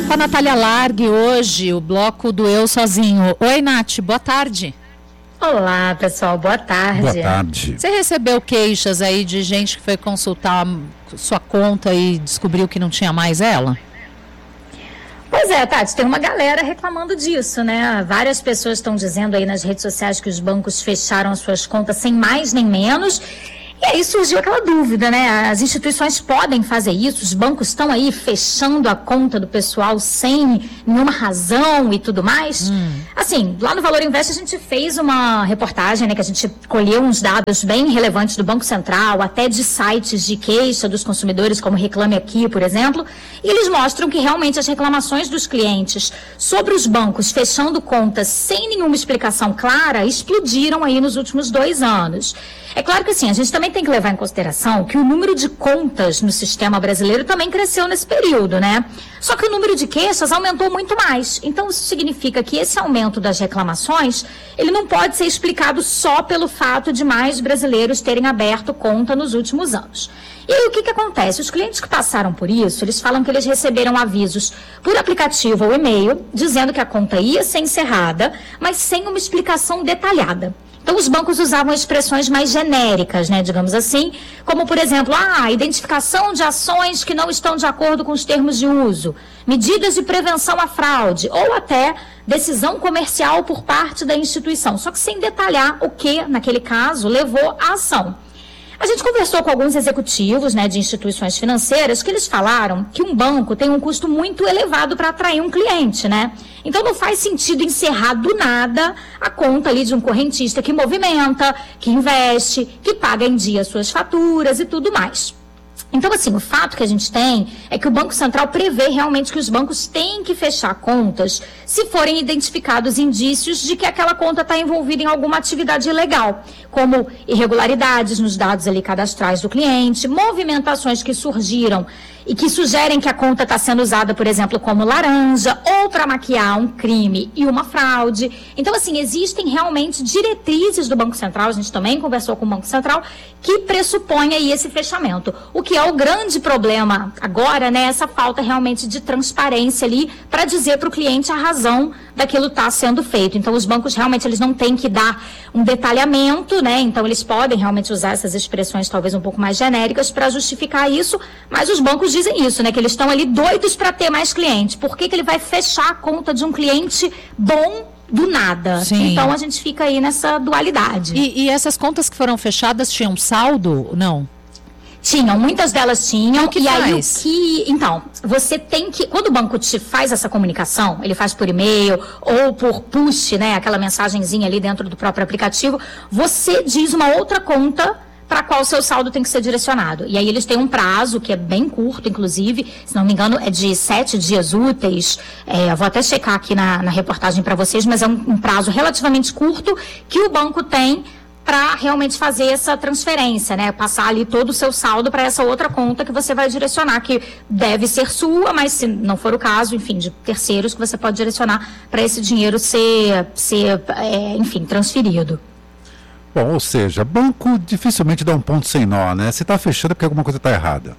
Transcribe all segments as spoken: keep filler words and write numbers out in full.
com a Natália Largue hoje, o bloco do Eu Sozinho. Oi, Nath, boa tarde. Olá, pessoal, boa tarde. Boa tarde. Você recebeu queixas aí de gente que foi consultar sua conta e descobriu que não tinha mais ela? Pois é, Tati, tem uma galera reclamando disso, né? Várias pessoas estão dizendo aí nas redes sociais que os bancos fecharam as suas contas sem mais nem menos. E aí surgiu aquela dúvida, né? As instituições podem fazer isso, os bancos estão aí fechando a conta do pessoal sem nenhuma razão e tudo mais. Hum. Assim, lá no Valor Invest a gente fez uma reportagem, né? Que a gente colheu uns dados bem relevantes do Banco Central, até de sites de queixa dos consumidores, como Reclame Aqui, por exemplo. E eles mostram que realmente as reclamações dos clientes sobre os bancos fechando contas sem nenhuma explicação clara explodiram aí nos últimos dois anos. É claro que assim, a gente também tem que levar em consideração que o número de contas no sistema brasileiro também cresceu nesse período, né? Só que o número de queixas aumentou muito mais. Então isso significa que esse aumento das reclamações, ele não pode ser explicado só pelo fato de mais brasileiros terem aberto conta nos últimos anos. E aí o que que acontece? Os clientes que passaram por isso, eles falam que eles receberam avisos por aplicativo ou e-mail, dizendo que a conta ia ser encerrada, mas sem uma explicação detalhada. Então, os bancos usavam expressões mais genéricas, né, digamos assim, como, por exemplo, ah, identificação de ações que não estão de acordo com os termos de uso, medidas de prevenção à fraude, ou até decisão comercial por parte da instituição, só que sem detalhar o que, naquele caso, levou à ação. A gente conversou com alguns executivos, né, de instituições financeiras que eles falaram que um banco tem um custo muito elevado para atrair um cliente, né? Então não faz sentido encerrar do nada a conta ali de um correntista que movimenta, que investe, que paga em dia suas faturas e tudo mais. Então, assim, o fato que a gente tem é que o Banco Central prevê realmente que os bancos têm que fechar contas se forem identificados indícios de que aquela conta está envolvida em alguma atividade ilegal, como irregularidades nos dados ali cadastrais do cliente, movimentações que surgiram e que sugerem que a conta está sendo usada, por exemplo, como laranja, ou para maquiar um crime e uma fraude. Então, assim, existem realmente diretrizes do Banco Central, a gente também conversou com o Banco Central, que pressupõe aí esse fechamento. O que é o grande problema agora, né, essa falta realmente de transparência ali para dizer para o cliente a razão daquilo estar sendo feito. Então, os bancos realmente eles não têm que dar um detalhamento, né, então eles podem realmente usar essas expressões talvez um pouco mais genéricas para justificar isso, mas os bancos dizem isso, né, que eles estão ali doidos para ter mais clientes. Por que que ele vai fechar a conta de um cliente bom do nada? Sim. Então a gente fica aí nessa dualidade. E, e essas contas que foram fechadas tinham saldo? Não? Tinham, muitas delas tinham. O que e faz? aí o que. Então, você tem que. Quando o banco te faz essa comunicação, ele faz por e-mail ou por push, né? Aquela mensagenzinha ali dentro do próprio aplicativo, você diz uma outra conta para qual o seu saldo tem que ser direcionado. E aí eles têm um prazo que é bem curto, inclusive, se não me engano, é de sete dias úteis. É, eu vou até checar aqui na, na reportagem para vocês, mas é um, um prazo relativamente curto que o banco tem para realmente fazer essa transferência, né? Passar ali todo o seu saldo para essa outra conta que você vai direcionar, que deve ser sua, mas se não for o caso, enfim, de terceiros que você pode direcionar para esse dinheiro ser, ser é, enfim, transferido. Bom, ou seja, banco dificilmente dá um ponto sem nó, né? Se está fechando é porque alguma coisa está errada.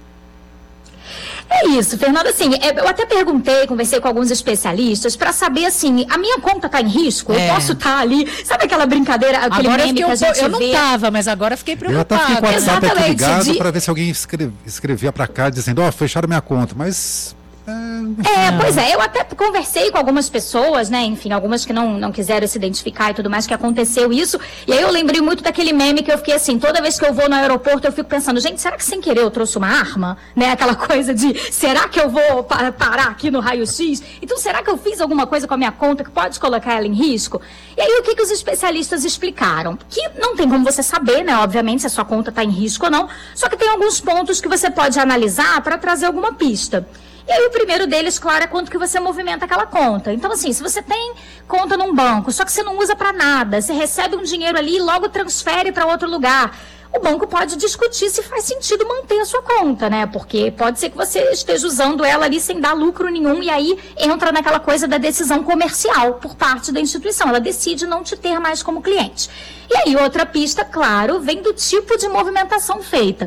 É isso, Fernando, assim, eu até perguntei, conversei com alguns especialistas para saber, assim, a minha conta está em risco? É. Eu posso estar tá ali, sabe aquela brincadeira, aquele agora meme que a gente eu vê? Eu não estava, mas agora fiquei preocupada. Eu até fiquei com o WhatsApp aqui ligado de... para ver se alguém escreve, escrevia para cá dizendo, ó, oh, fecharam minha conta, mas... É, pois é, eu até conversei com algumas pessoas, né, enfim, algumas que não, não quiseram se identificar e tudo mais, que aconteceu isso, e aí eu lembrei muito daquele meme que eu fiquei assim, toda vez que eu vou no aeroporto eu fico pensando, gente, será que sem querer eu trouxe uma arma? Né, aquela coisa de, será que eu vou pa- parar aqui no raio-x? Então, será que eu fiz alguma coisa com a minha conta que pode colocar ela em risco? E aí, o que, que os especialistas explicaram? Que não tem como você saber, né, obviamente, se a sua conta está em risco ou não, só que tem alguns pontos que você pode analisar para trazer alguma pista. E aí o primeiro deles, claro, é quanto que você movimenta aquela conta. Então, assim, se você tem conta num banco, só que você não usa para nada, você recebe um dinheiro ali e logo transfere para outro lugar, o banco pode discutir se faz sentido manter a sua conta, né? Porque pode ser que você esteja usando ela ali sem dar lucro nenhum e aí entra naquela coisa da decisão comercial por parte da instituição. Ela decide não te ter mais como cliente. E aí outra pista, claro, vem do tipo de movimentação feita.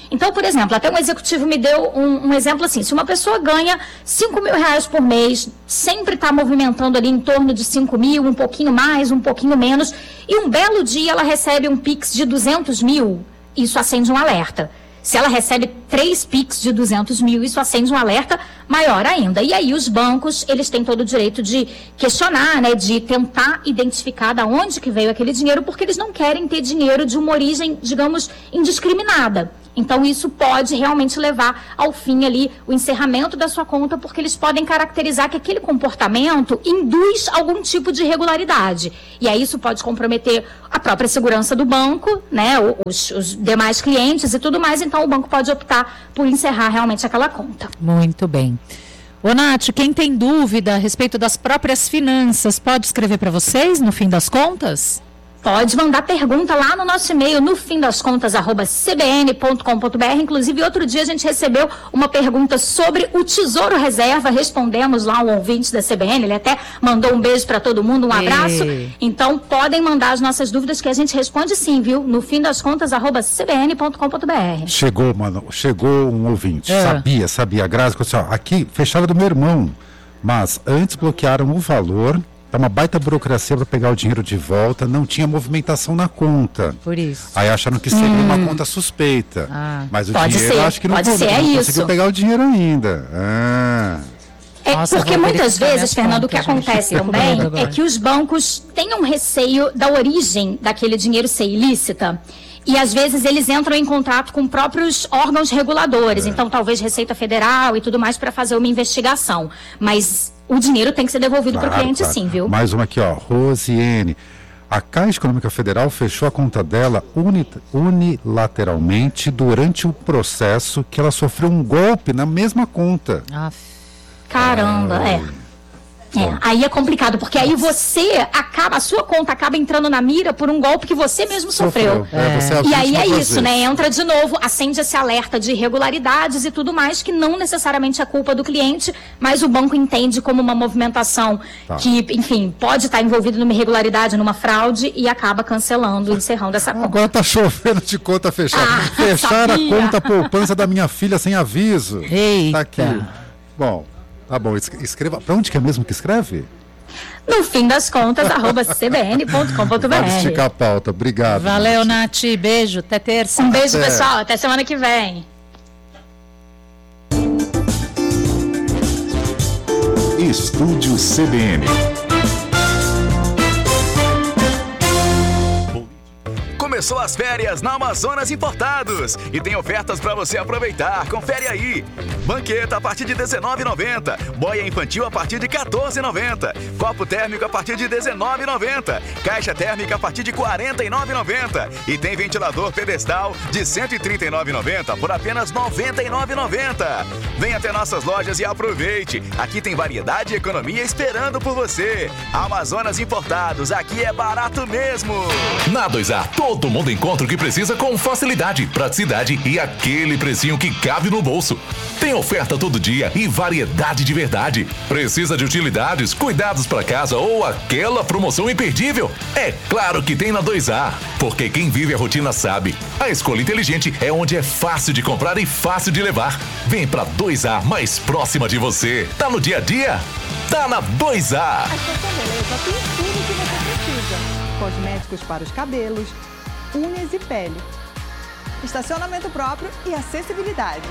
Então, por exemplo, até um executivo me deu um, um exemplo assim, se uma pessoa ganha cinco mil reais por mês, sempre está movimentando ali em torno de cinco mil, um pouquinho mais, um pouquinho menos, e um belo dia ela recebe um Pix de duzentos mil, isso acende um alerta. Se ela recebe três Pix de duzentos mil, isso acende um alerta maior ainda. E aí os bancos, eles têm todo o direito de questionar, né, de tentar identificar de onde que veio aquele dinheiro, porque eles não querem ter dinheiro de uma origem, digamos, indiscriminada. Então, isso pode realmente levar ao fim ali o encerramento da sua conta, porque eles podem caracterizar que aquele comportamento induz algum tipo de irregularidade. E aí isso pode comprometer a própria segurança do banco, né, os, os demais clientes e tudo mais. Então, o banco pode optar por encerrar realmente aquela conta. Muito bem. Ô, Nath, quem tem dúvida a respeito das próprias finanças, pode escrever para vocês, no fim das contas? Pode mandar pergunta lá no nosso e-mail, no fim das contas, arroba c b n ponto com ponto b r. Inclusive, outro dia a gente recebeu uma pergunta sobre o Tesouro Reserva. Respondemos lá um ouvinte da C B N, ele até mandou um beijo para todo mundo, um abraço. Ei. Então, podem mandar as nossas dúvidas que a gente responde sim, viu? No fim das contas, arroba c b n ponto com ponto b r. Chegou, mano, chegou um ouvinte. É. Sabia, sabia. A Grazi, aqui, fechada do meu irmão. Mas antes bloquearam o valor. É uma baita burocracia para pegar o dinheiro de volta, não tinha movimentação na conta. Por isso. Aí acharam que seria hum. uma conta suspeita. Ah. Mas o pode dinheiro, ser, acho que não, pode pode, ser, não é conseguiu isso. pegar o dinheiro ainda. Ah. É, Nossa, porque muitas vezes, Fernando, o que acontece também é que os bancos têm um receio da origem daquele dinheiro ser ilícita. E, às vezes, eles entram em contato com próprios órgãos reguladores. É. Então, talvez Receita Federal e tudo mais para fazer uma investigação. Mas o dinheiro tem que ser devolvido claro, para o cliente, claro. sim, viu? Mais uma aqui, ó. Rosiane. A Caixa Econômica Federal fechou a conta dela uni- unilateralmente durante o processo que ela sofreu um golpe na mesma conta. Ah. Caramba, ah. é. É, aí é complicado, porque aí você acaba, a sua conta acaba entrando na mira por um golpe que você mesmo sofreu. sofreu. É. É, você é e aí é isso, vezes. né? Entra de novo, acende esse alerta de irregularidades e tudo mais, que não necessariamente é culpa do cliente, mas o banco entende como uma movimentação tá. que, enfim, pode estar envolvido numa irregularidade, numa fraude e acaba cancelando, encerrando essa conta. Agora tá chovendo de conta fechada. Ah, Fecharam a conta poupança da minha filha sem aviso. Eita. Tá aqui. Bom. Tá bom, escreva. Pra onde que é mesmo que escreve? No fim das contas, arroba c b n ponto com ponto b r. Pode esticar a pauta. Obrigado. Valeu, Nath. Nath. Beijo. Até terça. Um beijo, até. pessoal. Até semana que vem. Estúdio C B N. Começou as férias na Amazonas Importados e tem ofertas para você aproveitar. Confere aí. Banqueta a partir de dezenove reais e noventa centavos. Boia infantil a partir de quatorze reais e noventa centavos. Copo térmico a partir de dezenove reais e noventa centavos. Caixa térmica a partir de quarenta e nove reais e noventa centavos. E tem ventilador pedestal de cento e trinta e nove reais e noventa centavos por apenas noventa e nove reais e noventa centavos. Venha até nossas lojas e aproveite. Aqui tem variedade e economia esperando por você. Amazonas Importados, aqui é barato mesmo. Na dois A, todo mundo encontra o que precisa com facilidade, praticidade e aquele precinho que cabe no bolso. Tem oferta todo dia e variedade de verdade. Precisa de utilidades, cuidados para casa ou aquela promoção imperdível? É claro que tem na dois A, porque quem vive a rotina sabe. A escolha inteligente é onde é fácil de comprar e fácil de levar. Vem pra dois A mais próxima de você. Tá no dia a dia? Tá na dois A. A Estação Beleza tem tudo o que você precisa. Cosméticos para os cabelos, unhas e pele. Estacionamento próprio e acessibilidade.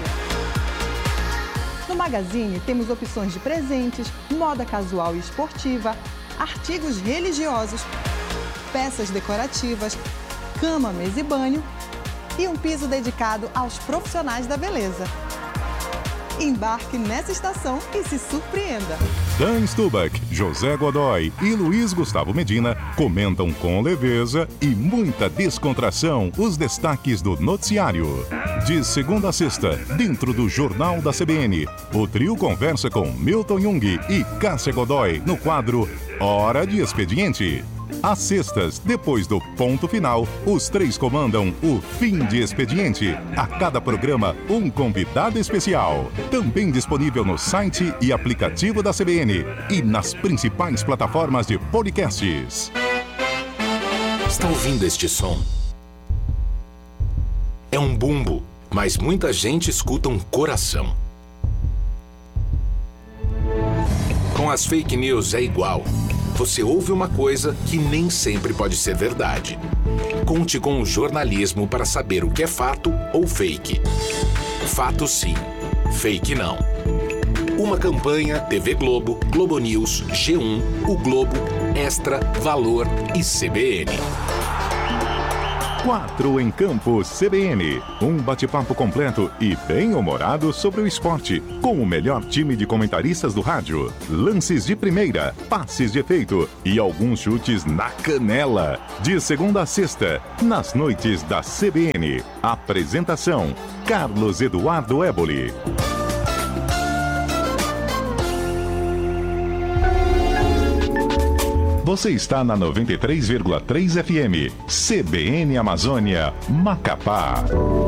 No Magazine temos opções de presentes, moda casual e esportiva, artigos religiosos, peças decorativas, cama, mesa e banho e um piso dedicado aos profissionais da beleza. Embarque nessa estação e se surpreenda. Dan Stubach, José Godoy e Luiz Gustavo Medina comentam com leveza e muita descontração os destaques do noticiário. De segunda a sexta, dentro do Jornal da C B N, o trio conversa com Milton Jung e Cássia Godoy no quadro Hora de Expediente. Às sextas, depois do ponto final, os três comandam o Fim de Expediente. A cada programa, um convidado especial. Também disponível no site e aplicativo da C B N e nas principais plataformas de podcasts. Está ouvindo este som? É um bumbo, mas mas muita gente escuta um coração. Com as fake news é igual. Você ouve uma coisa que nem sempre pode ser verdade. Conte com o jornalismo para saber o que é fato ou fake. Fato sim, fake não. Uma campanha T V Globo, Globo News, G um, O Globo, Extra, Valor e C B N. Quatro em Campo C B N. Um bate-papo completo e bem humorado sobre o esporte, com o melhor time de comentaristas do rádio. Lances de primeira, passes de efeito e alguns chutes na canela. De segunda a sexta, nas noites da C B N. Apresentação: Carlos Eduardo Éboli. Você está na noventa e três vírgula três F M, C B N Amazônia, Macapá.